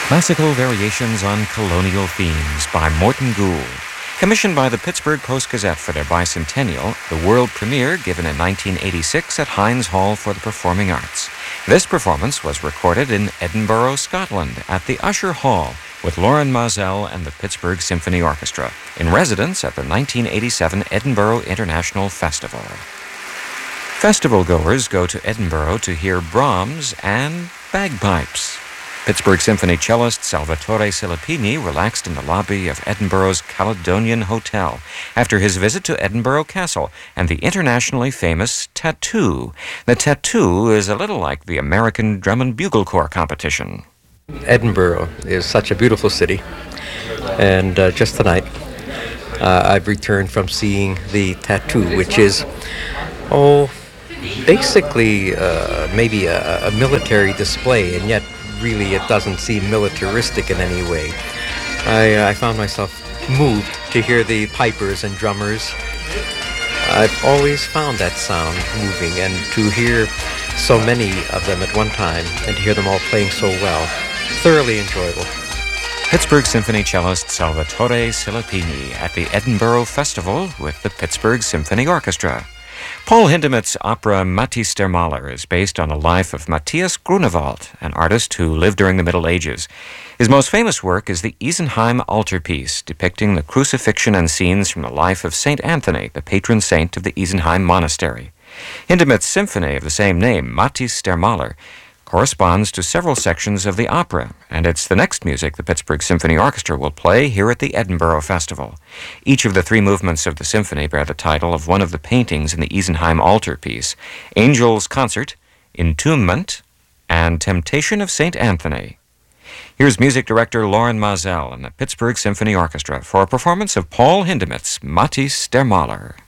Classical variations on colonial themes by Morton Gould. Commissioned by the Pittsburgh Post-Gazette for their bicentennial, the world premiere given in 1986 at Heinz Hall for the Performing Arts. This performance was recorded in Edinburgh, Scotland at the Usher Hall with Lauren Mazel and the Pittsburgh Symphony Orchestra, in residence at the 1987 Edinburgh International Festival. Festival goers go to Edinburgh to hear Brahms and bagpipes. Pittsburgh Symphony cellist Salvatore Silipini relaxed in the lobby of Edinburgh's Caledonian Hotel after his visit to Edinburgh Castle and the internationally famous Tattoo. The Tattoo is a little like the American Drum and Bugle Corps competition. Edinburgh is such a beautiful city, and just tonight I've returned from seeing the Tattoo, which is, basically maybe a military display, and yet really it doesn't seem militaristic in any way. I found myself moved to hear the pipers and drummers. I've always found that sound moving, and to hear so many of them at one time and to hear them all playing so well, thoroughly enjoyable. Pittsburgh Symphony cellist Salvatore Silipini at the Edinburgh Festival with the Pittsburgh Symphony Orchestra. Paul Hindemith's opera Matthias der Maler is based on the life of Matthias Grunewald, an artist who lived during the Middle Ages. His most famous work is the Isenheim altarpiece, depicting the crucifixion and scenes from the life of St. Anthony, the patron saint of the Isenheim Monastery. Hindemith's symphony of the same name, Matthias der Maler, corresponds to several sections of the opera, and it's the next music the Pittsburgh Symphony Orchestra will play here at the Edinburgh Festival. Each of the three movements of the symphony bear the title of one of the paintings in the Isenheim altarpiece: Angel's Concert, Entombment, and Temptation of St. Anthony. Here's music director Lauren Mazel and the Pittsburgh Symphony Orchestra for a performance of Paul Hindemith's Matthias der Maler.